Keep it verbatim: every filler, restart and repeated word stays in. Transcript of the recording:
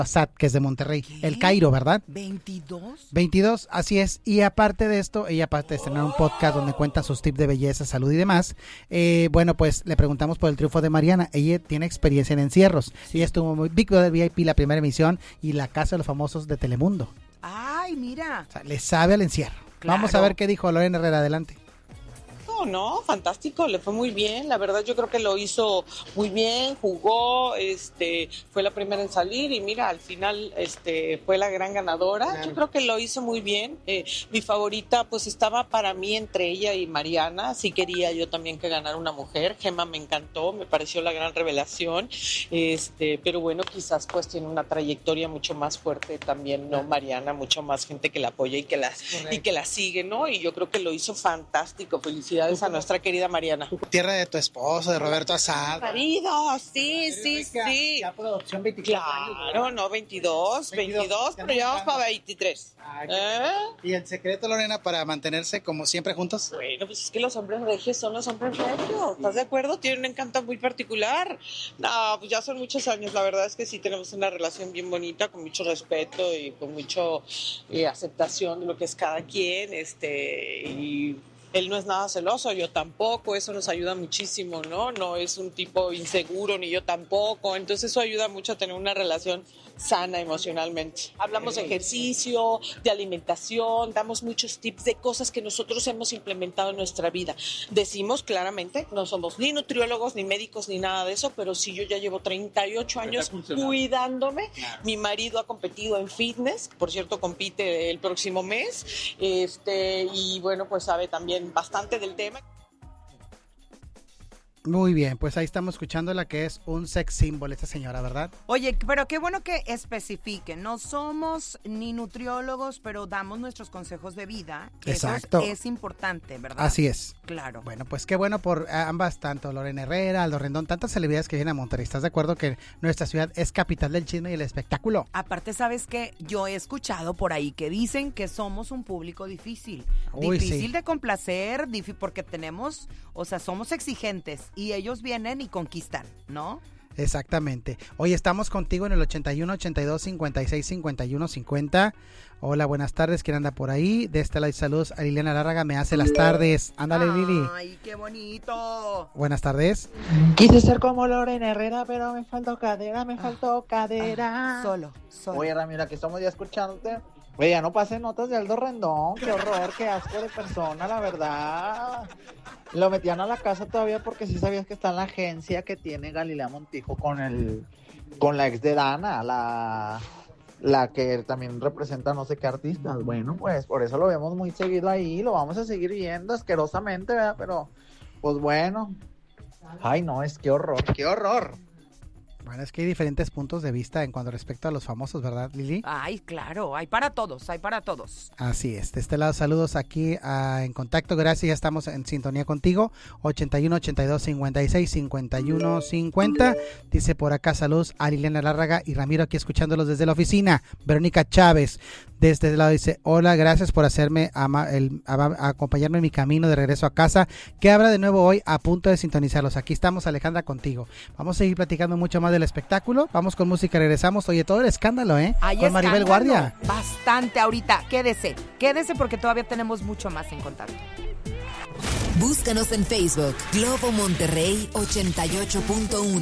Sat, que es de Monterrey. ¿Qué? El Cairo, ¿verdad? ¿veintidós? veintidós, así es. Y aparte de esto, ella aparte de tener un podcast donde cuenta sus tips de belleza, salud y demás, eh, bueno, pues le preguntamos por el triunfo de Mariana. Ella tiene experiencia en encierros. Sí. Ella estuvo muy Big Brother V I P, la primera emisión, y la Casa de los Famosos de Telemundo. Ay, mira. O sea, le sabe al encierro. Claro. Vamos a ver qué dijo Lorena Herrera. Adelante. No, no, fantástico, le fue muy bien, la verdad yo creo que lo hizo muy bien, jugó, este, fue la primera en salir y mira, al final este, fue la gran ganadora, claro. Yo creo que lo hizo muy bien, eh, mi favorita pues estaba para mí entre ella y Mariana, sí quería yo también que ganara una mujer, Gemma me encantó, me pareció la gran revelación, este, pero bueno, quizás pues tiene una trayectoria mucho más fuerte también, ¿no? Mariana, mucho más gente que la apoya y que la, y que la sigue, ¿no? Y yo creo que lo hizo fantástico, felicidades a nuestra querida Mariana. Tierra de tu esposo, de Roberto Asad. Marido, sí, sí, sí. Ya por adopción veinticuatro años. Claro, no, veintidós, veintidós, pero ya vamos para veintitrés. Ay, ¿Eh? ¿Y el secreto, Lorena, para mantenerse como siempre juntos? Bueno, pues es que los hombres regios son los hombres regios, ¿estás de acuerdo? Tienen un encanto muy particular. No, pues ya son muchos años, la verdad es que sí tenemos una relación bien bonita, con mucho respeto y con mucho eh, aceptación de lo que es cada quien, este, y él no es nada celoso, yo tampoco, eso nos ayuda muchísimo, ¿no? No es un tipo inseguro, ni yo tampoco, entonces eso ayuda mucho a tener una relación sana emocionalmente. Hablamos de ejercicio, de alimentación, damos muchos tips de cosas que nosotros hemos implementado en nuestra vida. Decimos claramente, no somos ni nutriólogos, ni médicos, ni nada de eso, pero sí yo ya llevo treinta y ocho años cuidándome. Claro. Mi marido ha competido en fitness, por cierto compite el próximo mes, este, y bueno, pues sabe también bastante del tema. Muy bien, pues ahí estamos escuchando la que es un sex symbol esta señora, ¿verdad? Oye, pero qué bueno que especifiquen, no somos ni nutriólogos, pero damos nuestros consejos de vida. Exacto. Eso es, es importante, ¿verdad? Así es. Claro. Bueno, pues qué bueno por ambas, tanto Lorena Herrera, Aldo Rendón, tantas celebridades que vienen a Monterrey. ¿Estás de acuerdo que nuestra ciudad es capital del chisme y el espectáculo? Aparte, ¿sabes qué? Yo he escuchado por ahí que dicen que somos un público difícil. Uy, difícil sí. de complacer, difí- porque tenemos, o sea, somos exigentes y ellos vienen y conquistan, ¿no? Exactamente. Hoy estamos contigo en el ochenta y uno, ochenta y dos, cincuenta y seis, cincuenta y uno, cincuenta. Hola, buenas tardes. ¿Quién anda por ahí? De este lado, saludos a Liliana Lárraga. Me hace las tardes. Ándale, Lili. Ay, qué bonito. Buenas tardes. Quise ser como Lorena Herrera, pero me faltó cadera, me faltó cadera. Ah, solo, solo. Oye, Ramiro, aquí estamos ya escuchándote. Oye, ya no pasen notas de Aldo Rendón. Qué horror, qué asco de persona, la verdad. Lo metían a la casa todavía porque sí sabías que está en la agencia que tiene Galilea Montijo con el con la ex de Dana, la, la que también representa no sé qué artistas. Bueno, pues por eso lo vemos muy seguido ahí, lo vamos a seguir viendo asquerosamente, ¿verdad? Pero, pues bueno. Ay, no, es que horror, qué horror. Bueno, es que hay diferentes puntos de vista en cuanto respecto a los famosos, ¿verdad, Lili? Ay, claro, hay para todos, hay para todos. Así es, de este lado saludos aquí a, en contacto, gracias, ya estamos en sintonía contigo, ochenta y uno, ochenta y dos, cincuenta y seis, cincuenta y uno, cincuenta, dice por acá saludos a Liliana Lárraga y Ramiro aquí escuchándolos desde la oficina, Verónica Chávez, de este lado dice, hola, gracias por hacerme ama, el, a, a acompañarme en mi camino de regreso a casa, que habrá de nuevo hoy a punto de sintonizarlos, aquí estamos Alejandra contigo, vamos a seguir platicando mucho más del espectáculo, vamos con música, regresamos, oye, todo el escándalo, ¿eh? Hay con Maribel escándalo, Guardia. Bastante ahorita, quédese, quédese porque todavía tenemos mucho más en contacto. Búscanos en Facebook, Globo Monterrey ochenta y ocho punto uno.